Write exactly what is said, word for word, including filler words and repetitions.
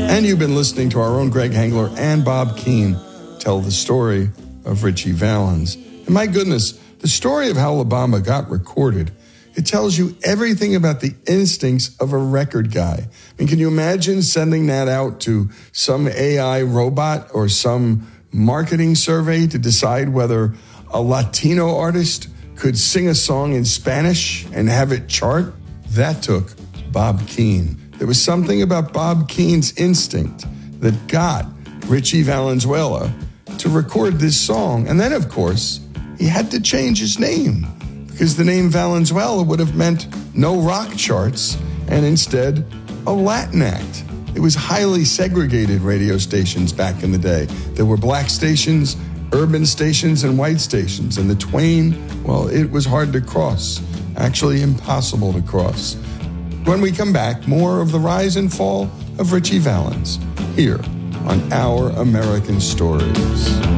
And you've been listening to our own Greg Hengler and Bob Keane tell the story of Ritchie Valens. And my goodness, the story of how La Bamba got recorded, it tells you everything about the instincts of a record guy. I mean, can you imagine sending that out to some A I robot or some marketing survey to decide whether a Latino artist could sing a song in Spanish and have it chart? That took Bob Keane. There was something about Bob Keane's instinct that got Ritchie Valenzuela to record this song. And then, of course, he had to change his name because the name Valenzuela would have meant no rock charts and instead a Latin act. It was highly segregated radio stations back in the day. There were black stations, urban stations, and white stations. And the twain, well, it was hard to cross, actually impossible to cross. When we come back, more of the rise and fall of Ritchie Valens here on Our American Stories.